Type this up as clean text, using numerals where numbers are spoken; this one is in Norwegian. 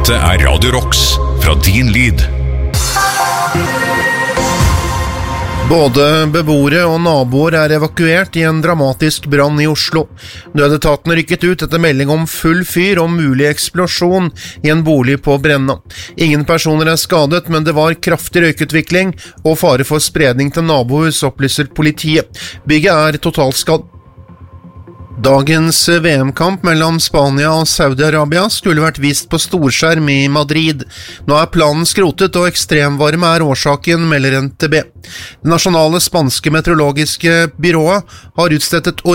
Dette Radio Rocks fra din lyd. Både beboere og naboer evakuert I en dramatisk brann I Oslo. Nødetaten rykket ut etter melding om full fyr og mulig eksplosjon I en bolig på Brenna. Ingen personer skadet, men det var kraftig røykutvikling og fare for spredning til nabohus, opplyser politiet. Bygget totalskadd. Dagens VM-kamp mellom Spania og Saudi-Arabia skulle vært vist på storskjerm I Madrid. Nå planen skrotet og ekstremvarme årsaken, melder NTB. Det nasjonale spanske meteorologiske byrået har utstedt et